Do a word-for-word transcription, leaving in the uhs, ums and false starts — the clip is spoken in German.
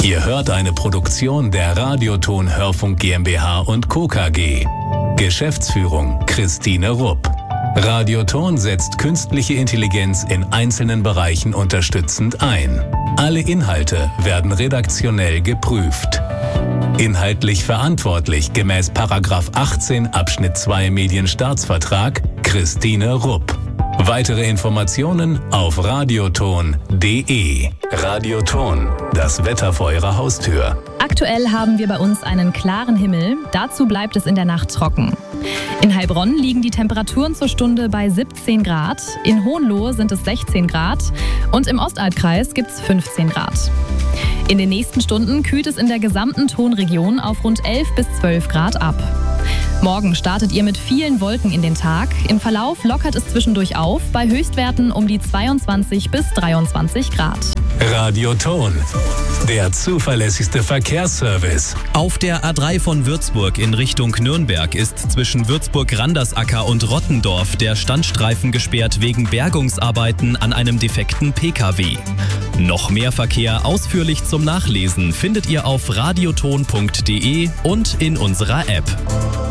Ihr hört eine Produktion der Radioton Hörfunk GmbH und Co. K G. Geschäftsführung Christine Rupp. Radioton setzt künstliche Intelligenz in einzelnen Bereichen unterstützend ein. Alle Inhalte werden redaktionell geprüft. Inhaltlich verantwortlich gemäß Paragraph achtzehn Abschnitt zwei Medienstaatsvertrag Christine Rupp. Weitere Informationen auf radioton punkt de. Radioton, das Wetter vor Ihrer Haustür. Aktuell haben wir bei uns einen klaren Himmel, dazu bleibt es in der Nacht trocken. In Heilbronn liegen die Temperaturen zur Stunde bei siebzehn Grad, in Hohenlohe sind es sechzehn Grad und im Ostalbkreis gibt es fünfzehn Grad. In den nächsten Stunden kühlt es in der gesamten Tonregion auf rund elf bis zwölf Grad ab. Morgen startet ihr mit vielen Wolken in den Tag. Im Verlauf lockert es zwischendurch auf, bei Höchstwerten um die zweiundzwanzig bis dreiundzwanzig Grad. Radioton, der zuverlässigste Verkehrsservice. Auf der A drei von Würzburg in Richtung Nürnberg ist zwischen Würzburg-Randersacker und Rottendorf der Standstreifen gesperrt wegen Bergungsarbeiten an einem defekten P K W. Noch mehr Verkehr ausführlich zum Nachlesen findet ihr auf radioton punkt de und in unserer App.